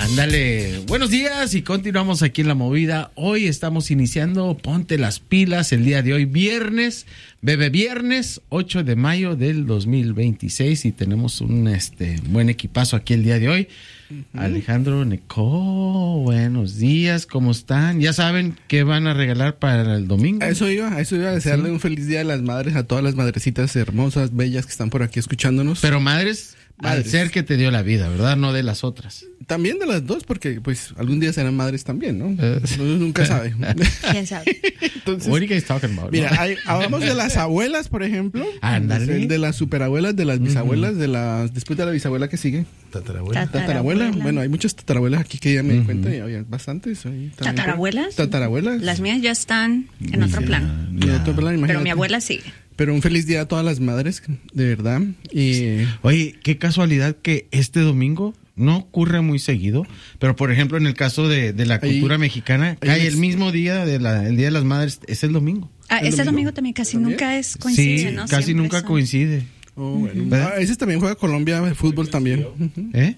Ándale, buenos días y continuamos aquí en La Movida. Hoy estamos iniciando Ponte las Pilas el día de hoy, viernes, Bebé Viernes, 8 de mayo del 2026 y tenemos un buen equipazo aquí el día de hoy. Alejandro, Nicole, buenos días, ¿cómo están? ¿Ya saben qué van a regalar para el domingo? A eso iba a desearle un feliz día de las madres a todas las madrecitas hermosas, bellas que están por aquí escuchándonos. Pero madres. Al ser que te dio la vida, ¿verdad? No de las otras. También de las dos, porque pues algún día serán madres también, ¿no? Uno nunca sabe. ¿Quién sabe? Entonces, what are you guys talking about? Mira, hablamos de las abuelas, por ejemplo. Ándale. De las superabuelas, de las bisabuelas, después de la bisabuela que sigue. Tatarabuela. Bueno, hay muchas tatarabuelas aquí que ya me di cuenta y había bastantes. ¿Tatarabuelas? Tatarabuelas. Las mías ya están en otro plano. En otro plano, imagínate. Pero mi abuela sigue. Pero un feliz día a todas las madres, de verdad. Y oye, qué casualidad que este domingo no ocurre muy seguido, pero por ejemplo en el caso de la cultura mexicana, cae el mismo día el Día de las Madres, es el domingo. Este domingo también casi nunca coincide, sí, ¿no? casi Siempre nunca coincide. Oh, bueno. A veces también juega Colombia, el fútbol también. ¿Eh?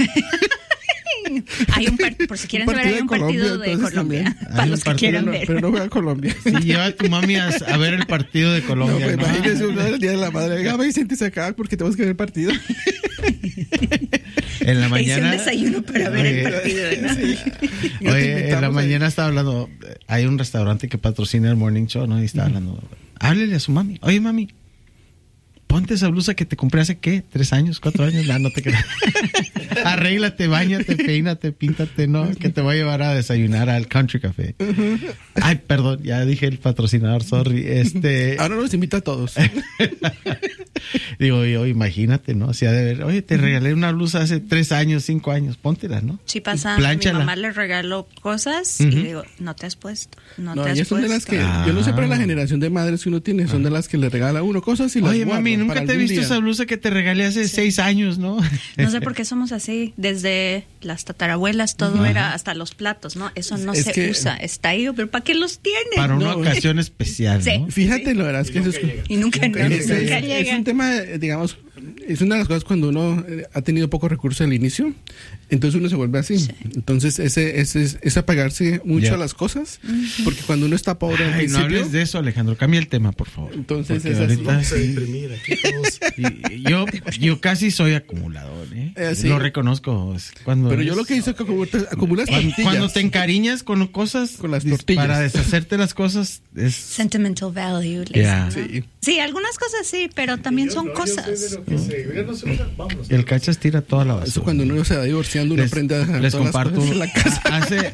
Por si quieren saber, hay un partido de Colombia. Para los que quieran ver. Pero no juega Colombia. Sí, lleva a tu mami a ver el partido de Colombia. No, pues, imagínese uno del Día de la Madre. Venga, y siéntese acá porque tenemos que ver el partido. En la mañana. Hice un desayuno para ver el partido, ¿no? Sí. Oye, en la mañana estaba hablando. Hay un restaurante que patrocina el Morning Show, ¿no? Y estaba hablando. Háblele a su mami. Oye, mami, ponte esa blusa que te compré hace, ¿qué? 3 años, 4 años. No te creas. Arréglate, báñate, peínate, píntate, ¿no? Que te voy a llevar a desayunar al Country Café. Ay, perdón, ya dije el patrocinador, sorry. Ahora nos invita a todos. Digo, yo, imagínate, ¿no? Si ha de ver, oye, te regalé una blusa hace 3 años, 5 años, póntela, ¿no? Sí pasa, Plánchala. mi mamá le regaló cosas y le digo, no te has puesto, no te has puesto. Son de las que, yo no sé, pero la generación de madres que uno tiene, son de las que le regala a uno cosas y las oye, guarda. Mami, nunca te he visto esa blusa que te regalé hace 6 años, ¿no? No sé por qué somos así, desde las tatarabuelas todo era hasta los platos, ¿no? Eso no se usa, está ahí, pero ¿para qué los tienen? Para una ocasión especial, sí. ¿no? Fíjate, lo verás que eso es... Y nunca llega. Es un tema, digamos, es una de las cosas cuando uno ha tenido pocos recursos al inicio, entonces uno se vuelve así. Sí. Entonces es apagarse mucho a las cosas, porque cuando uno está pobre al principio... no hables de eso, Alejandro, cambia el tema, por favor. Entonces porque es ahorita así. Imprimir aquí todos. Yo casi soy acumulador, ¿eh? ¿Sí? Lo reconozco. Pero yo lo que hice es que acumulas tortillas. Cuando te encariñas con cosas, con las tortillas, para deshacerte las cosas es sentimental value. Yeah. ¿No? Sí, algunas cosas sí, pero también son cosas. El Cachas tira toda la basura. Eso cuando uno se va divorciando, uno aprende a dejar les todas comparto las cosas en la casa.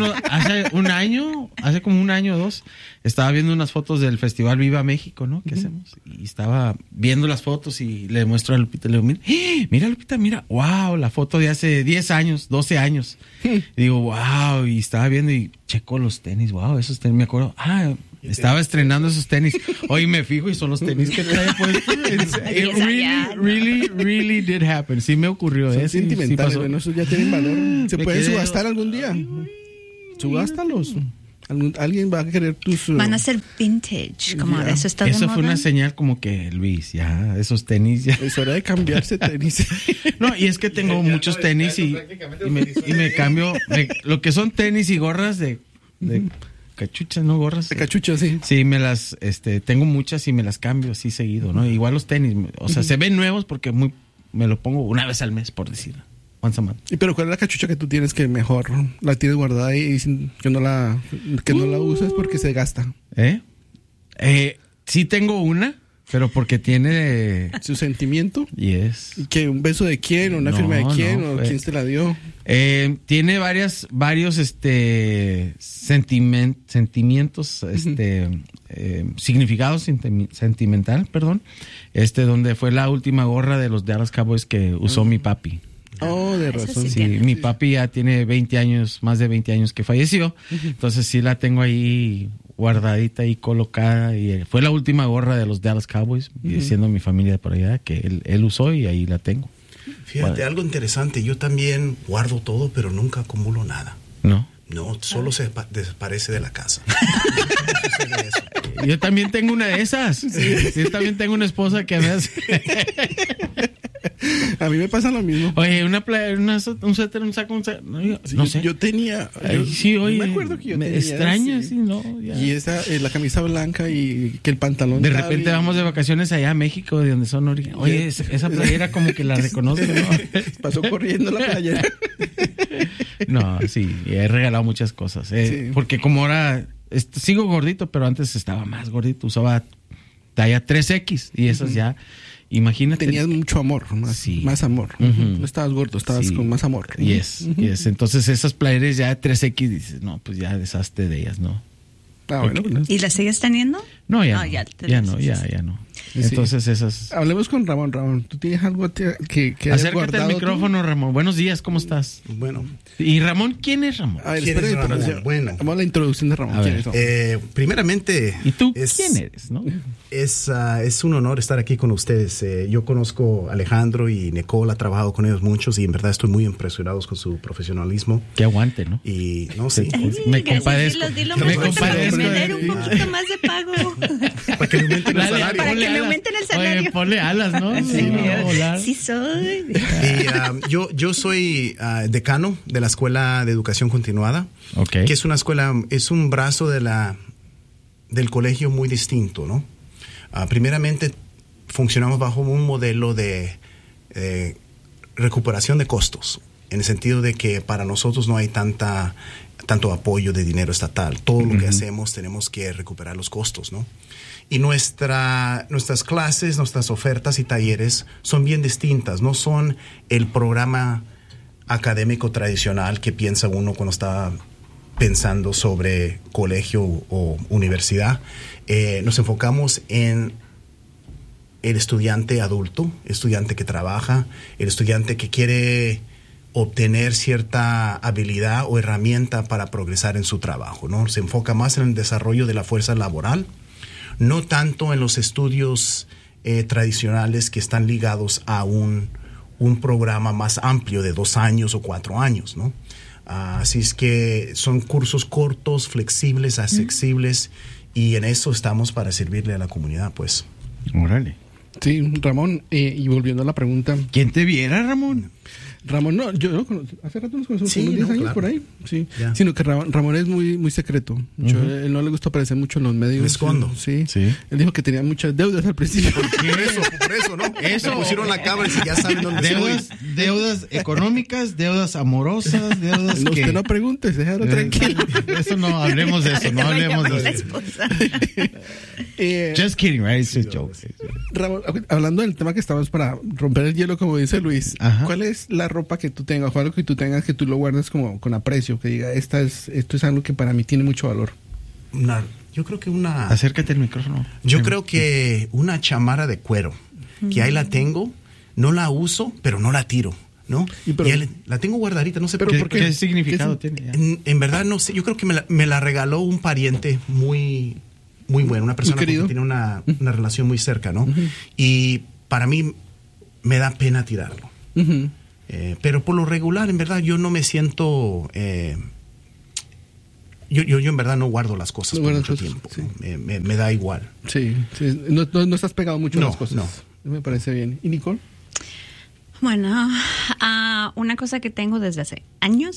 Hace como un año o 2, estaba viendo unas fotos del Festival Viva México, ¿no? ¿Qué hacemos? Y estaba viendo las fotos y le muestro a Lupita, le digo, mira Lupita, mira, wow, la foto de hace 10 años, 12 años. Y digo, wow, y estaba viendo y checo los tenis, wow, esos tenis, me acuerdo, estaba estrenando esos tenis. Hoy me fijo y son los tenis que trae puestos. It really did happen. Sí me ocurrió son eso. Sentimentales, Sí bueno, esos ya tienen valor. Se pueden subastar algún día. Subástalos. Alguien va a querer tus... Van a ser vintage, como de eso está de Eso moda. fue una señal como que, Luis, ya, esos tenis ya... Es hora de cambiarse tenis. No, y es que tengo muchos tenis y me cambio... lo que son tenis y gorras de cachuchas, ¿no? Gorras. De cachuchas, sí. Sí, me las... tengo muchas y me las cambio así seguido, ¿no? Igual los tenis, o sea, se ven nuevos porque me lo pongo una vez al mes, por decir. Once a month. ¿Y pero cuál es la cachucha que tú tienes que mejor la tienes guardada ahí y que no la usas porque se gasta? Sí tengo una, pero porque tiene... ¿Su sentimiento? Yes. ¿Y que un beso de quién? ¿O una firma de quién? ¿O quién te la dio? Tiene varios sentimientos, significado sentimental, perdón. Donde fue la última gorra de los Dallas Cowboys que usó mi papi. Oh, de razón. Sí, mi papi ya tiene 20 años, más de 20 años que falleció. Entonces sí la tengo ahí guardadita y colocada. Y fue la última gorra de los Dallas Cowboys, siendo mi familia por allá, que él usó y ahí la tengo. Fíjate, algo interesante. Yo también guardo todo, pero nunca acumulo nada. ¿No? No, solo se desaparece de la casa. Yo también tengo una de esas. Sí, yo también tengo una esposa que me hace... A mí me pasa lo mismo. Oye, un suéter, un saco, no sé. Yo tenía... sí, oye, me acuerdo que yo tenía... extraña, sí. sí, ¿no? Ya. Y esa, la camisa blanca y que el pantalón... De repente vamos de vacaciones allá a México, de donde son origen. Oye, esa playera como que la reconozco, ¿no? Pasó corriendo la playera. No, sí, he regalado muchas cosas. Sí. Porque como ahora... sigo gordito, pero antes estaba más gordito. Usaba talla 3X y esas ya... Imagínate. Tenías mucho amor, más amor. No estabas gordo, estabas con más amor. Yes. Entonces esas playeras ya de 3X dices, no, pues ya deshazte de ellas, ¿no? Bueno. ¿Y las sigues teniendo? No, ya no. Entonces esas... Hablemos con Ramón. Ramón, ¿tú tienes algo que acércate al micrófono, tú? Ramón. Buenos días, ¿cómo estás? Bueno. ¿Y Ramón? ¿Quién es Ramón? A ver, ¿quién es Ramón? Bueno. Vamos a la introducción de Ramón. ¿Quién es Ramón? Primeramente... ¿Y tú quién eres, no? Es un honor estar aquí con ustedes. Yo conozco a Alejandro y Nicole, he trabajado con ellos muchos y en verdad estoy muy impresionado con su profesionalismo. Que aguante, ¿no? Y no, sí. Me compadezco. Me den un poquito más de pago. Para que me aumenten el salario. Para que me aumenten el salario. Oye, ponle alas, ¿no? Sí soy. Y yo soy decano de la Escuela de Educación Continuada, que es una escuela, es un brazo del colegio muy distinto, ¿no? Primeramente, funcionamos bajo un modelo de recuperación de costos, en el sentido de que para nosotros no hay tanto apoyo de dinero estatal. Todo lo que hacemos tenemos que recuperar los costos, ¿no? Y nuestras clases, nuestras ofertas y talleres son bien distintas. No son el programa académico tradicional que piensa uno cuando está pensando sobre colegio o universidad. Nos enfocamos en el estudiante adulto, estudiante que trabaja, el estudiante que quiere obtener cierta habilidad o herramienta para progresar en su trabajo, ¿no? Se enfoca más en el desarrollo de la fuerza laboral, no tanto en los estudios tradicionales que están ligados a un programa más amplio de 2 años o 4 años, ¿no? Así es que son cursos cortos, flexibles, accesibles, y en eso estamos para servirle a la comunidad, pues. Órale. Sí, Ramón, y volviendo a la pregunta. ¿Quién te viera, Ramón? Ramón, no, yo hace rato nos conocemos, sí, 10 años claro. Por ahí. Sí. Ya. Sino que Ramón es muy secreto. Él no le gusta aparecer mucho en los medios. Me escondo. Sí. Él dijo que tenía muchas deudas al principio. Por eso, ¿no? Eso. Me pusieron la cámara y ya saben dónde estoy. Deudas económicas, deudas amorosas, deudas no, que... Usted no pregunte, déjalo tranquilo. Eso no, hablemos de eso, no hablemos de eso. Just kidding, right? It's just jokes. Ramón, hablando del tema que estábamos para romper el hielo, como dice Luis, ¿cuál es la ropa que tú tengas o algo que tú tengas que tú lo guardas como con aprecio? Que diga, esto es algo que para mí tiene mucho valor. Yo creo que una... Acércate al micrófono. Yo creo que una chamarra de cuero, que ahí la tengo, no la uso, pero no la tiro, ¿no? La tengo guardadita, no sé por qué. ¿Qué significado tiene? En verdad no sé, yo creo que me la regaló un pariente muy bueno, una persona con que tiene una relación muy cerca, ¿no? Y para mí me da pena tirarlo. Pero por lo regular, en verdad, yo no me siento... Yo en verdad no guardo las cosas por mucho tiempo. Sí. Me da igual. Sí. No estás pegado mucho a las cosas. No. Me parece bien. ¿Y Nicole? Bueno, una cosa que tengo desde hace años,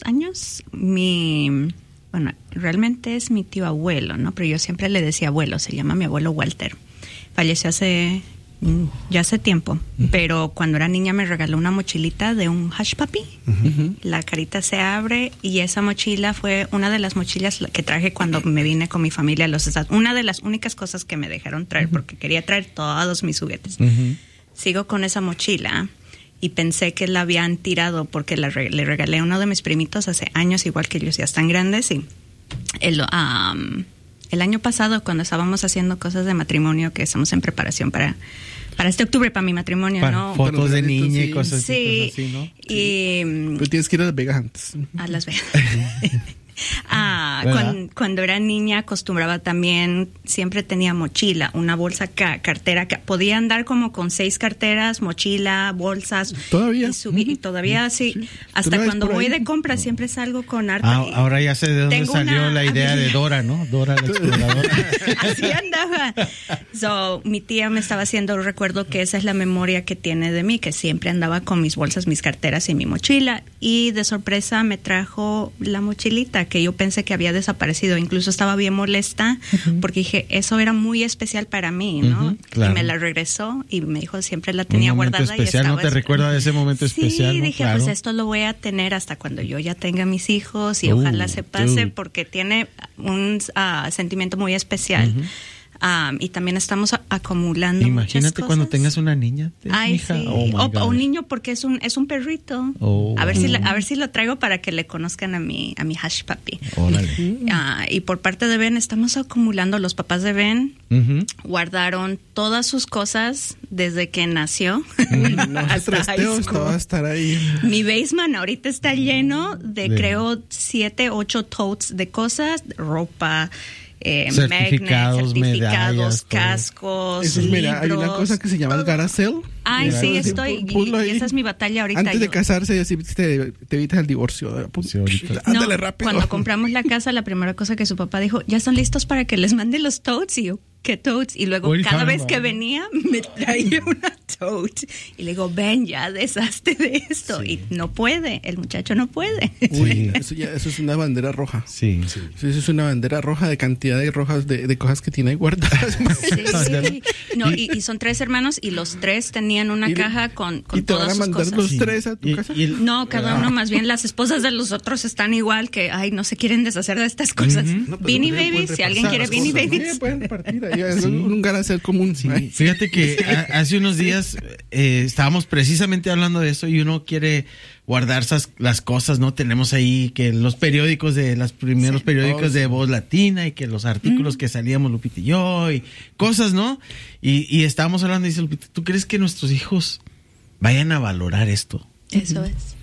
realmente es mi tío abuelo, ¿no? Pero yo siempre le decía abuelo, se llama mi abuelo Walter. Falleció hace tiempo, pero cuando era niña me regaló una mochilita de un hush puppy. La carita se abre y esa mochila fue una de las mochilas que traje cuando me vine con mi familia a los Estados Unidos. Una de las únicas cosas que me dejaron traer porque quería traer todos mis juguetes. Sigo con esa mochila y pensé que la habían tirado porque le regalé a uno de mis primitos hace años, igual que ellos ya están grandes, y el año pasado, cuando estábamos haciendo cosas de matrimonio, que estamos en preparación para este octubre, para mi matrimonio, ¿no? Fotos de niña y cosas así, ¿no? Pero tienes que ir a Las Vegas antes. A Las Vegas. Cuando era niña acostumbraba también, siempre tenía mochila, una bolsa, cartera, podía andar como con 6 carteras, mochila, bolsas. ¿Todavía? Y todavía sí. Hasta cuando voy de compra siempre salgo con harta. Ahora ya sé de dónde salió la idea de Dora, ¿no? Dora la exploradora. Así andaba. Mi tía me estaba haciendo, recuerdo que esa es la memoria que tiene de mí, que siempre andaba con mis bolsas, mis carteras y mi mochila. Y de sorpresa me trajo la mochilita que yo pensé que había desaparecido. Incluso estaba bien molesta porque dije, eso era muy especial para mí, ¿no? Claro. Y me la regresó y me dijo, siempre la tenía guardada. Especial, y ¿no te recuerda de ese momento especial? Sí, dije, pues esto lo voy a tener hasta cuando yo ya tenga mis hijos y ojalá se pase porque tiene un sentimiento muy especial. Y también estamos acumulando muchas Imagínate cosas. cuando tengas una niña, hija. Sí. O un niño porque es un perrito. A ver si lo traigo para que le conozcan a mi hush puppy. Y por parte de Ben estamos acumulando. Los papás de Ben guardaron todas sus cosas desde que nació. Hasta va a estar ahí. Mi basement ahorita está lleno de creo 7, 8 totes de cosas, ropa, certificados, medallas, cascos, eso, libros. Mira, hay una cosa que se llama el garacel. Sí, estoy. Y esa es mi batalla ahorita. Antes de casarse, así te evitas el divorcio. Ándale rápido. Cuando compramos la casa, la primera cosa que su papá dijo, ¿ya están listos para que les mande los totes? Y yo, ¿qué totes? Y luego cada vez que venía me traía una tote. Y le digo, ven, ya deshazte de esto. Y no puede, el muchacho no puede. Uy, eso es una bandera roja. Sí. Eso es una bandera roja de cantidad de rojas de cosas que tiene ahí guardadas. Sí. No, y son 3 hermanos y los 3 tenían una caja con ¿Y te todas van a sus mandar cosas. los 3 a tu casa? No, cada uno más bien. Las esposas de los otros están igual que, no se quieren deshacer de estas cosas. Beanie Babies, si alguien quiere Beanie Babies. Sí, pueden partir ahí. Es un garacel común. Sí. Fíjate que hace unos días estábamos precisamente hablando de eso y uno quiere guardar las cosas, ¿no? Tenemos ahí que los periódicos de los primeros periódicos de Voz Latina y que los artículos que salíamos Lupita y yo y cosas, ¿no? Y estábamos hablando y dice Lupita, ¿tú crees que nuestros hijos vayan a valorar esto? Eso es.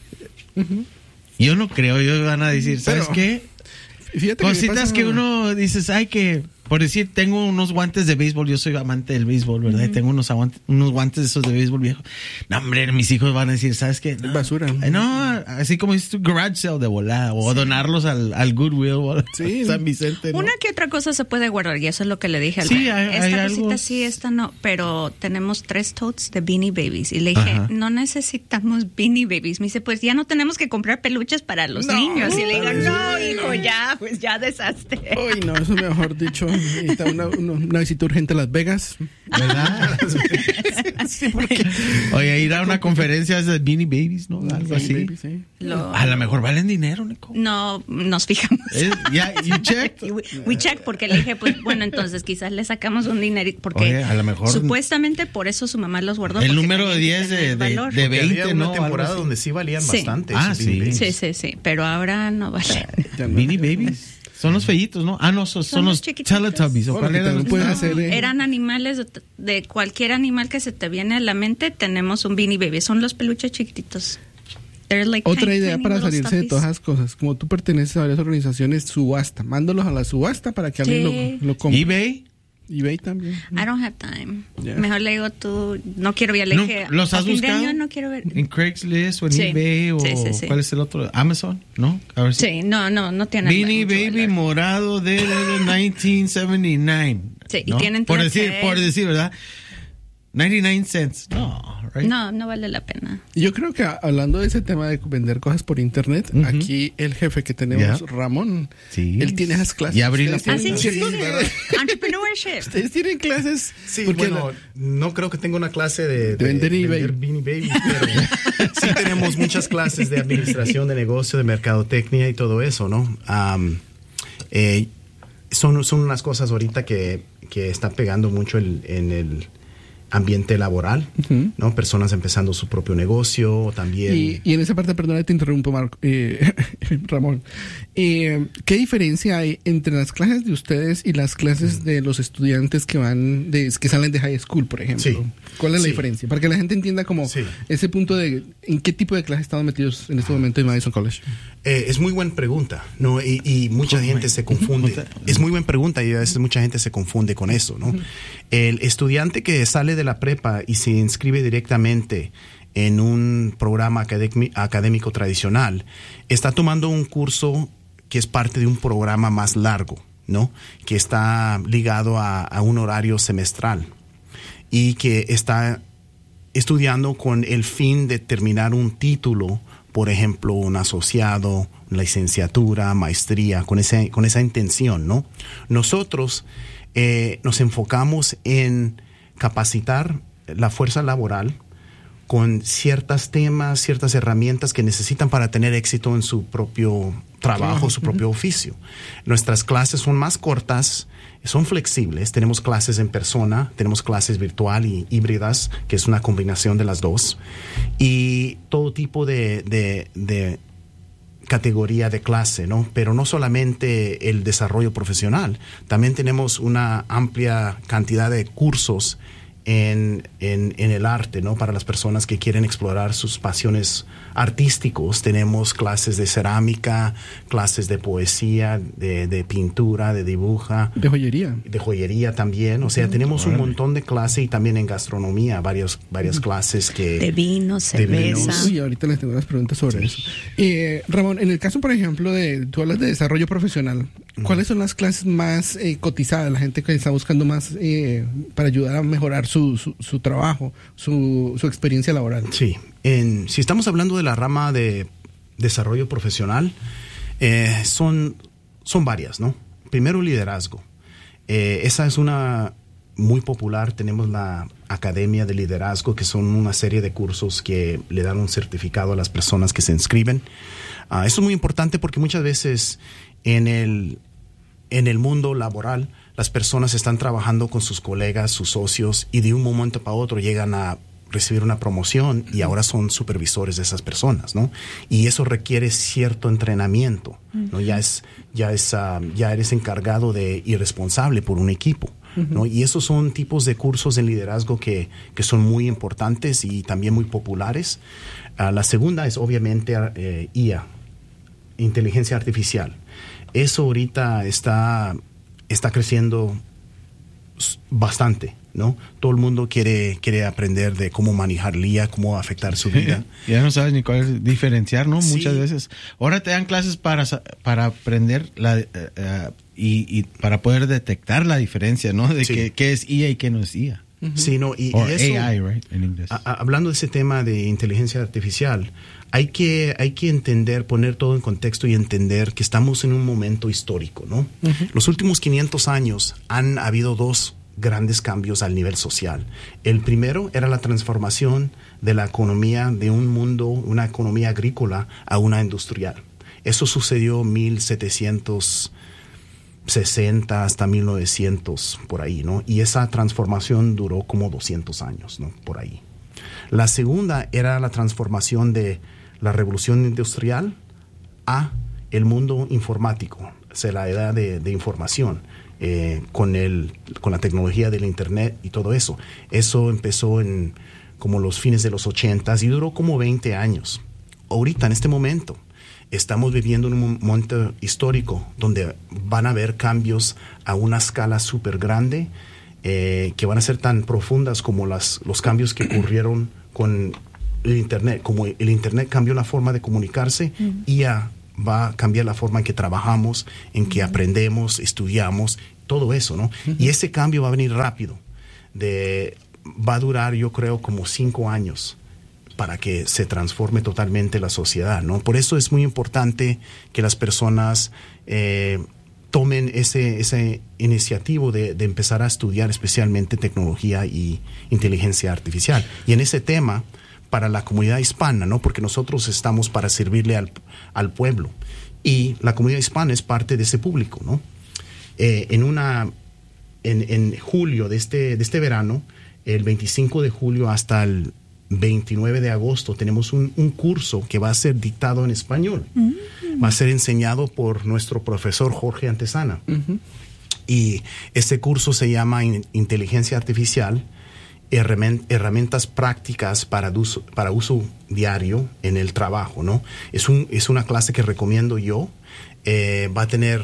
Yo no creo, ellos van a decir, ¿sabes qué? Fíjate cositas que uno dices, por decir, tengo unos guantes de béisbol, yo soy amante del béisbol, ¿verdad? Y tengo unos guantes de esos de béisbol viejo. No, hombre, mis hijos van a decir, ¿sabes qué? No, basura. No, así como dices tú, garage sale de volada, o donarlos al Goodwill o a San Vicente, ¿no? Una que otra cosa se puede guardar, y eso es lo que le dije al Sí, esta hay cosita algo... sí, esta no, pero tenemos 3 totes de Beanie Babies. Y le dije, no necesitamos Beanie Babies. Me dice, pues ya no tenemos que comprar peluches para los niños. Y le digo, no, hijo, ya, pues ya deshazte. Uy, no, eso mejor dicho. Está una visita urgente a Las Vegas. ¿Verdad? Sí, porque... Oye, ir a una conferencia de Beanie Babies, ¿no? Algo así. Babies, sí. A lo mejor valen dinero, Nico. No, nos fijamos. You checked. We check, porque le dije, pues bueno, entonces quizás le sacamos un dinerito, porque Oye, a lo mejor supuestamente por eso su mamá los guardó. El número de 10 de 20, había una ¿no? temporada donde sí valían bastante. Sí, pero ahora no vale. Beanie Babies. Son los feyitos, ¿no? No, son los Teletubbies. ¿O cuál eran? Eran animales, de cualquier animal que se te viene a la mente, tenemos un Beanie Baby. Son los peluches chiquititos. Like otra idea tiny para salirse stuffies. de todas esas cosas. Como tú perteneces a varias organizaciones, subasta. Mándalos a la subasta para que alguien lo compre. eBay también. I don't have time. Yeah. Mejor le digo tú, no quiero ver. Le dije, ¿los has buscado? año no quiero ver. ¿En Craigslist o en eBay? O sí. ¿cuál es el otro? ¿Amazon? ¿No? A ver si... Sí, no tiene. Beanie Baby valor. morado de 1979. Sí, ¿no? y tienen por decir, ¿verdad? 99 cents. No, right? No vale la pena. Yo creo que hablando de ese tema de vender cosas por internet, aquí el jefe que tenemos, Ramón, él tiene esas clases. Y abrí la Sí, Entrepreneurship. Ustedes tienen clases. Sí, bueno, no creo que tenga una clase de vender Beanie Babies, pero sí tenemos muchas clases de administración de negocio, de mercadotecnia y todo eso, ¿no? Son unas cosas ahorita que están pegando mucho en el ambiente laboral, ¿no? Personas empezando su propio negocio también. Y en esa parte, perdona, te interrumpo, Marco. Ramón, ¿qué diferencia hay entre las clases de ustedes y las clases de los estudiantes que que salen de high school, por ejemplo? Sí. ¿Cuál es la diferencia? Para que la gente entienda como ese punto de en qué tipo de clases están metidos en este momento en Madison College. Es muy buena pregunta, ¿no? Y mucha gente se confunde. Es muy buena pregunta y a veces mucha gente se confunde con eso, ¿no? El estudiante que sale de la prepa y se inscribe directamente en un programa académico tradicional está tomando un curso que es parte de un programa más largo, ¿no? Que está ligado a un horario semestral y que está estudiando con el fin de terminar un título, por ejemplo, un asociado, una licenciatura, maestría, con esa intención, ¿no? Nosotros nos enfocamos en capacitar la fuerza laboral con ciertos temas, ciertas herramientas que necesitan para tener éxito en su propio trabajo, su propio oficio. Nuestras clases son más cortas, son flexibles. Tenemos clases en persona, tenemos clases virtual y híbridas, que es una combinación de las dos. Y todo tipo de categoría de clase, ¿no? Pero no solamente el desarrollo profesional, también tenemos una amplia cantidad de cursos en el arte, ¿no? Para las personas que quieren explorar sus pasiones artísticos. Tenemos clases de cerámica, clases de poesía, de pintura, de dibujo. De joyería. De joyería también. O sea, tenemos un montón de clases y también en gastronomía, varias clases que... De vino, cerveza. Uy, ahorita les tengo unas preguntas sobre eso. Ramón, en el caso, por ejemplo, tú hablas de desarrollo profesional. ¿Cuáles son las clases más cotizadas? La gente que está buscando más para ayudar a mejorar su trabajo, su experiencia laboral. Sí. Si estamos hablando de la rama de desarrollo profesional, son varias, ¿no? Primero, liderazgo. Esa es una muy popular. Tenemos la Academia de Liderazgo, que son una serie de cursos que le dan un certificado a las personas que se inscriben. Eso es muy importante porque muchas veces en el mundo laboral las personas están trabajando con sus colegas, sus socios, y de un momento para otro llegan a recibir una promoción y ahora son supervisores de esas personas, ¿no? Y eso requiere cierto entrenamiento, ¿no? Ya eres encargado y responsable por un equipo, ¿no? Y esos son tipos de cursos de liderazgo que son muy importantes y también muy populares. La segunda es obviamente IA, inteligencia artificial. Eso ahorita está creciendo bastante, ¿no? Todo el mundo quiere aprender de cómo manejar IA, cómo afectar su vida. Ya no sabes ni cuál es diferenciar, ¿no? Sí. Muchas veces. Ahora te dan clases para aprender y para poder detectar la diferencia, ¿no? De qué es IA y qué no es IA. Sí, no, y eso, AI, right, en inglés. Hablando de ese tema de inteligencia artificial, hay que entender, poner todo en contexto y entender que estamos en un momento histórico, ¿no? Los últimos 500 años han habido dos grandes cambios al nivel social. El primero era la transformación de la economía de un mundo, una economía agrícola a una industrial. Eso sucedió en 1760 hasta 1900, por ahí, ¿no? Y esa transformación duró como 200 años, ¿no? Por ahí. La segunda era la transformación de la revolución industrial a el mundo informático, o sea, la edad de información, con la tecnología del internet y todo eso. Eso empezó en como los fines de los 80s y duró como 20 años. Ahorita, en este momento, estamos viviendo en un momento histórico donde van a haber cambios a una escala súper grande, que van a ser tan profundas como los cambios que ocurrieron con el Internet. Como el Internet cambió la forma de comunicarse, IA va a cambiar la forma en que trabajamos, en que aprendemos, estudiamos, todo eso, ¿no? Y ese cambio va a venir rápido. Va a durar, yo creo, como 5 años para que se transforme totalmente la sociedad, ¿no? Por eso es muy importante que las personas tomen ese iniciativo de empezar a estudiar especialmente tecnología y inteligencia artificial. Y en ese tema, para la comunidad hispana, ¿no? Porque nosotros estamos para servirle al pueblo. Y la comunidad hispana es parte de ese público, ¿no? En julio de este verano, el 25 de julio hasta el 29 de agosto tenemos un curso que va a ser dictado en español. Va a ser enseñado por nuestro profesor Jorge Antesana. Y este curso se llama Inteligencia Artificial, herramientas prácticas para uso diario en el trabajo, ¿no? Es una clase que recomiendo yo. Va a tener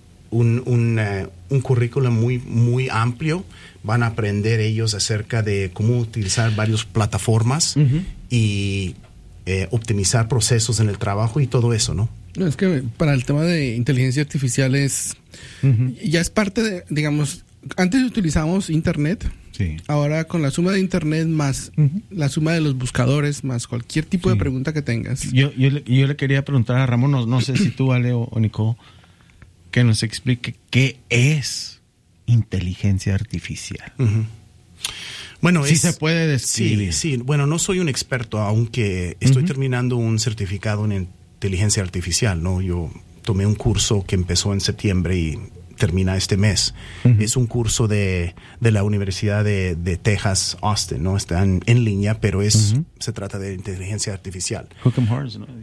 un currículo muy, muy amplio. Van a aprender ellos acerca de cómo utilizar varias plataformas y optimizar procesos en el trabajo y todo eso, ¿no? No, es que para el tema de inteligencia artificial ya es parte de, digamos, antes utilizábamos Internet. Sí. Ahora con la suma de Internet más la suma de los buscadores más cualquier tipo de pregunta que tengas. Yo le quería preguntar a Ramón, no sé si tú, Ale o Nico, que nos explique qué es inteligencia artificial. Bueno, sí se puede describir. Sí. Bueno, no soy un experto, aunque estoy terminando un certificado en inteligencia artificial, ¿no? Yo tomé un curso que empezó en septiembre y termina este mes. Es un curso de la Universidad de Texas, Austin, ¿no? Está en línea, pero se trata de inteligencia artificial. Hook 'em horns, ¿no?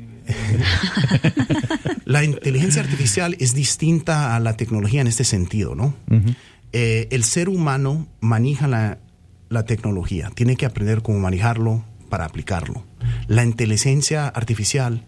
La inteligencia artificial es distinta a la tecnología en este sentido, ¿no? El ser humano maneja la tecnología, tiene que aprender cómo manejarlo para aplicarlo. La inteligencia artificial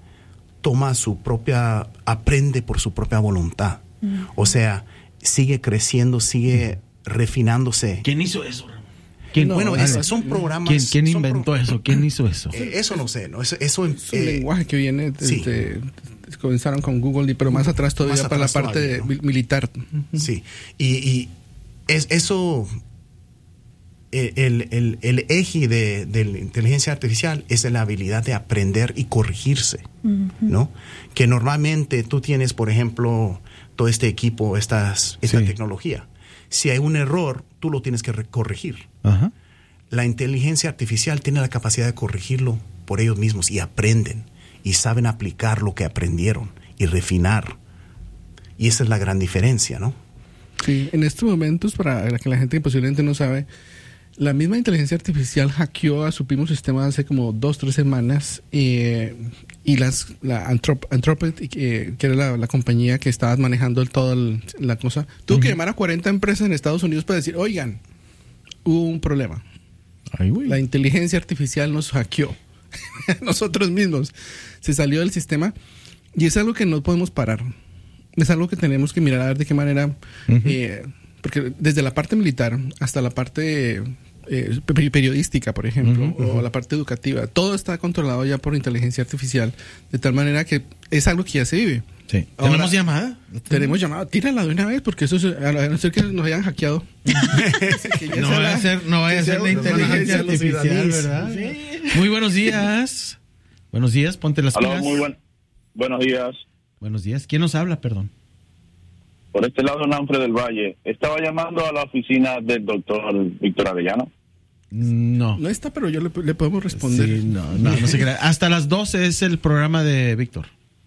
aprende por su propia voluntad. O sea, sigue creciendo, sigue refinándose. ¿Quién hizo eso, Ramón? Son programas. ¿Quién inventó eso? ¿Quién hizo eso? Eso no sé, ¿no? Eso es un lenguaje que viene comenzaron con Google, pero más atrás todavía para la parte militar. Sí, y eso, el eje de la inteligencia artificial es la habilidad de aprender y corregirse, ¿no? Que normalmente tú tienes, por ejemplo, todo este equipo, esta tecnología. Si hay un error, tú lo tienes que corregir. La inteligencia artificial tiene la capacidad de corregirlo por ellos mismos y aprenden y saben aplicar lo que aprendieron y refinar. Y esa es la gran diferencia, ¿no? Sí, en estos momentos, para que la gente posiblemente no sabe, la misma inteligencia artificial hackeó a su primo sistema hace como 2-3 semanas y la Anthropic, que era la compañía que estaba manejando toda la cosa, tuvo que llamar a 40 empresas en Estados Unidos para decir, oigan, hubo un problema. La inteligencia artificial nos hackeó. Nosotros mismos. Se salió del sistema y es algo que no podemos parar. Es algo que tenemos que mirar a ver de qué manera, porque desde la parte militar hasta la parte periodística, por ejemplo, o la parte educativa, todo está controlado ya por inteligencia artificial, de tal manera que es algo que ya se vive. Sí. Ahora, ¿Tenemos llamada? Tenemos llamada. Tírala de una vez, porque eso a no ser que nos hayan hackeado. No vaya a ser la inteligencia artificial, ¿verdad? Sí. Muy buenos días. Buenos días, ponte las pilas. Buenos días. Buenos días. ¿Quién nos habla, perdón? Por este lado, Nanfre del Valle. Estaba llamando a la oficina del doctor Víctor Arellano. No está, pero yo le podemos responder. Sí, no se crea. Hasta las 12 es el programa de Víctor.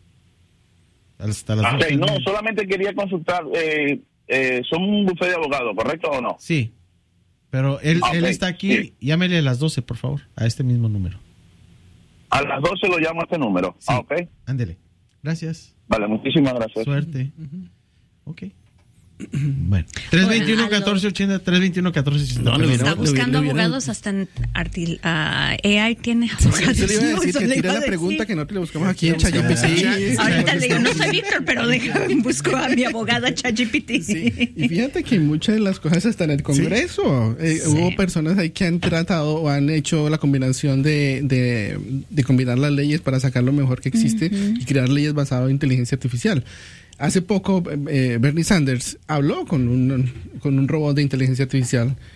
Hasta las 12. No, solamente quería consultar. Son un bufete de abogados, ¿correcto o no? Sí. Pero él está aquí. Sí. Llámele a las 12, por favor, a este mismo número. A las 12 lo llamo a este número. Sí. Ándele. Gracias. Vale, muchísimas gracias. Suerte. Ok. Bueno, 321-1480, 321-1480. Está buscando abogados hasta en AI tiene abogados. Yo le iba a decir que tira la pregunta que nosotros le buscamos aquí en ChatGPT. Ahorita le digo, no soy Víctor, pero busco a mi abogada ChatGPT. Sí. Y fíjate que muchas de las cosas están en el Congreso. Hubo personas ahí que han tratado o han hecho la combinación de combinar las leyes para sacar lo mejor que existe y crear leyes basadas en inteligencia artificial. Hace poco Bernie Sanders habló con un robot de inteligencia artificial